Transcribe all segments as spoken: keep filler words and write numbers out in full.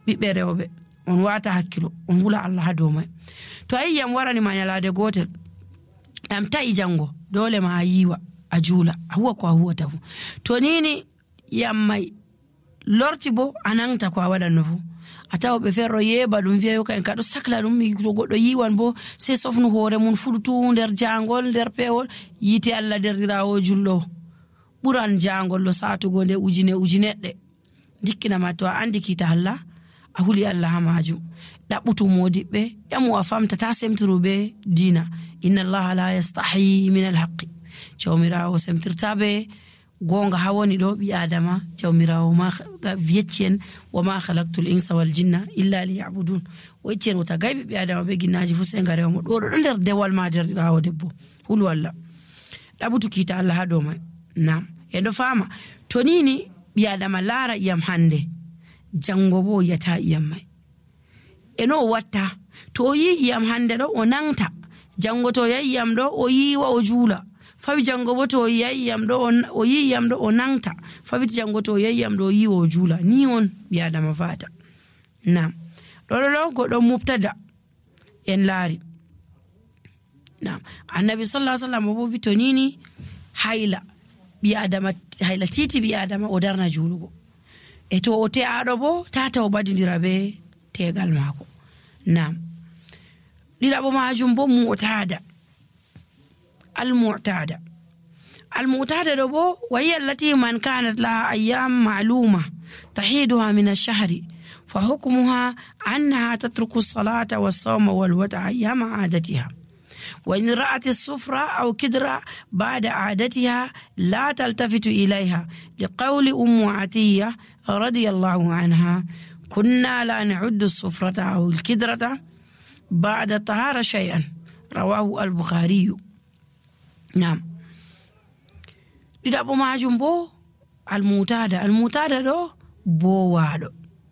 ɓiɓɓe rewɓe on wata hakkilo on hula Allah ha dow may to ayi yam warani ma nyalade gotel ɗam ta'i jango dole ma a yiwa a juula a huwa ko a huwata fu to nini yam may lorti bo anangta ko a waɗanno fu a tawa ɓe ferro yeba ɗum wiya yo ka en kaɗo sakla ɗum to goɗɗo yiwan bo sey sofnu hoore mum fuɗtu nder jangol nder pewol yite Allah derdirawo julɗo ɓuran jangol lo satugo nde ujine ujineɗɗe dikkinama to a andi kita Allah a huli Allah ha majum ɗaɓɓutu modiɓɓe ƴamu a famtata semtiruɓe dina inna allaha la yastahi min alhaqi jawmirawo semtirtaɓe gonga ha woni ɗo ɓi adama jawmirawo ma wiyecci en wa ma khalaqtul insa wal jinna illa liya'budun o yecci en wota gayɓe ɓi adama ɓe ginnaji fu se garewmo ɗo ɗo nder dewal ma derɗirawo debbo hulu Allah ɗaɓutu kita Allah ha dow may nam eɗo fama to nini ɓi adama laara iyam hande jango bo yata iyam may eno o watta to o yi iyam hande ɗo o nangta jango to yayi iyam ɗo o yiwa o juula fawi jango bo to o yayi iyam ɗo o yi iyam ɗo o nangta fawi jango to o yayi iyam ɗo o yiwa o juula ni on ɓi adama fata nam ɗo ɗo ɗo goɗɗo mubtada en laari nam annabi sallallahu alaihi wasallam bo wi to nini hayla ɓi adama hayla titi ɓi adama o darna juulugo e to o te'aɗo bo tata o badidira be tegal mako nam ɗiɗaɓo majum bo mu'tada المعتادة المعتادة دبو وهي التي من كانت لها أيام معلومة تحيدها من الشهر فحكمها أنها تترك الصلاة والصوم والوضع أيام عادتها وإن رأت الصفرة أو كدرة بعد عادتها لا تلتفت إليها لقول أم عتية رضي الله عنها كنا لا نعد الصفرة أو الكدرة بعد الطهارة شيئا رواه البخاري نعم ɗiɗaɓo majum bo almutada almutada ɗo bowaɗo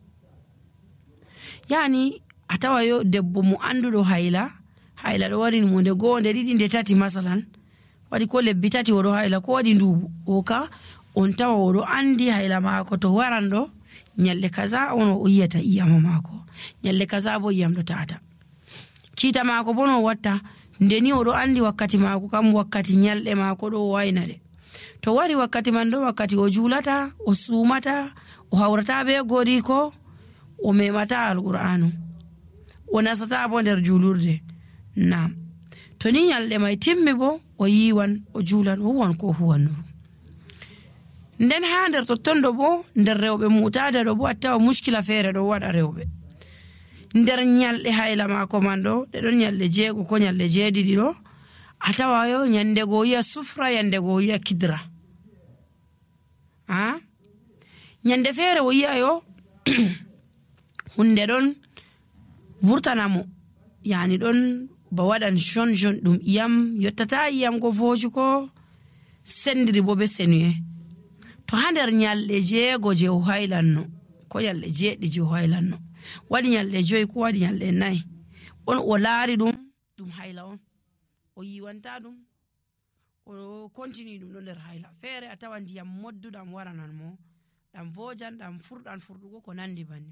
yani a tawa yo debbo mo anduɗo hayla hayla ɗo waɗi mo nde goho nde ɗiɗi nde tati masalan waɗi ko lebbi tati oɗo hayla ko waɗi ndubu o ka on tawa oɗo andi hayla mako to waran ɗo nyalde kaza on o yiyata iyama mako nyalde kaza bo iyam ɗo tata kita mako bo no watta ndeni oɗo andi wakkati mako kam wakkati nyalɗe mako ɗo wayna de to wari wakkati man ɗo wakkati o julata o sumata o hawrata be goriko o memata alqur'anu o nasata bo nder julurde nam to ni nyalɗe may timmi bo o yiwan o julan o huwan ko huwanno nden ha nder totton ɗo bo nder rewɓe mutada ɗo bo attawa muskila feere ɗo waɗa rewɓe nder nyalɗe hayla mako man ɗo ɗe ɗon nyalɗe jeego ko nyalɗe jeeɗiɗi ɗo a tawa yo nyande go yiya sufra yande go yiya kidra ha nyande feere o yiya yo hunde ɗon vurtanamo yani ɗon ba waɗan jon jon ɗum iyam yottata iyam ko fooji ko sendiri bo be senuye to ha nder nyalɗe jeego je o haylanno ko nyalɗe jeeɗɗi je o haylanno waɗi nyalɗe joyi ko waɗi nyalɗe nayi on o laari ɗum ɗum hayla on o yiwanta ɗum o continue ɗum ɗo nder hayla feere a tawa ndiyam modduɗam waranan mo ɗam vojan ɗam furɗan furɗugo ko nandi banni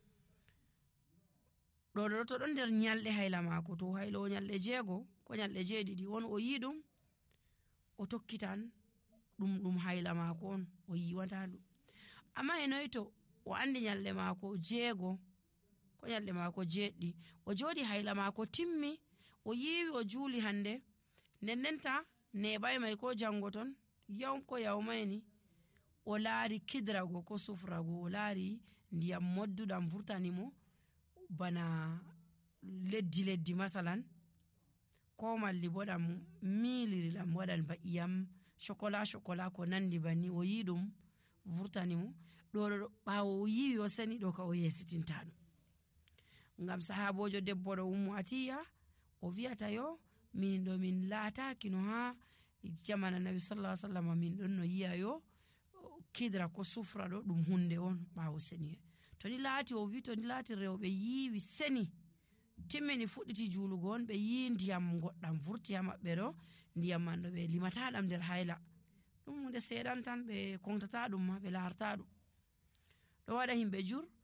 ɗo ɗo to ɗon nder nyalɗe hayla mako to hayla o nyalɗe jeego ko nyalɗe jeeɗiɗi on o yi ɗum o tokkitan ɗum ɗum hayla mako on o yiwanta ɗum amma e noyi to o andi nyalɗe mako jeego ko nyalɗe mako jeeɗɗi o jooɗi hayla mako timmi o yiwi o juuli hande ndendenta neɓay may ko jango ton yaw ko yawmayni o laari kidrago ko sufrago o laari ndiyam modduɗam vurtanimo bana leddi leddi masalan ko malli bo ɗam miliri ɗam waɗan ba iyam chocola chocola ko nandi banni o yi ɗum vurtanimo ɗo ɗo ɓawo o yiwi o seni ɗo ka o yesitinta ɗum ngam sahabojo debbo ɗo Ummu Atiya o wi'ata yo min ɗo min laataki no ha jamana nabi sallallahu alaihi wasallam min ɗon no yi'a yo kidra ko sufra ɗo ɗum hunde on ɓawo seni to ni laati o wi to ni laati rewɓe yiwi seni timmini fuɗɗiti julugo on ɓe yi ndiyam goɗɗam vurti ha maɓɓe ɗo ndiyam man ɗo ɓe limata ɗam nder hayla ɗum hunde seeɗan tan ɓe kontata ɗum ma ɓe larta ɗum ɗo waɗa himɓe jur